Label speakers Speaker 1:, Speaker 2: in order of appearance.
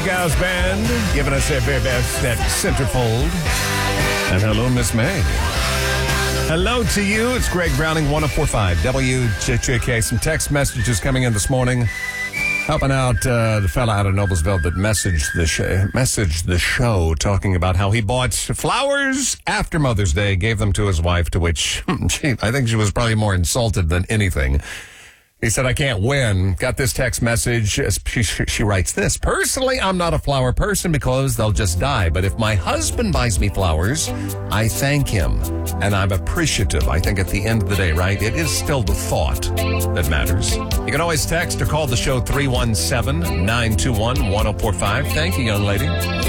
Speaker 1: Steakhouse Band giving us their very best at Centerfold. And hello, Miss May. Hello to you. It's Greg Browning, 104.5 WJJK. Some text messages coming in this morning. Helping out the fella out of Noblesville that messaged the show talking about how he bought flowers after Mother's Day, gave them to his wife, to which I think she was probably more insulted than anything. He said, I can't win. Got this text message. She writes this. Personally, I'm not a flower person because they'll just die. But if my husband buys me flowers, I thank him. And I'm appreciative. I think at the end of the day, right, it is still the thought that matters. You can always text or call the show 317-921-1045. Thank you, young lady.